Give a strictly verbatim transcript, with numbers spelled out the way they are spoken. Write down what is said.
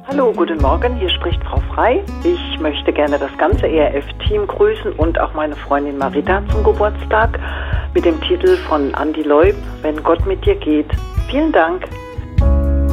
Hallo, guten Morgen, hier spricht Frau Frei. Ich möchte gerne das ganze E R F-Team grüßen und auch meine Freundin Marita zum Geburtstag mit dem Titel von Andi Leub, Wenn Gott mit dir geht. Vielen Dank.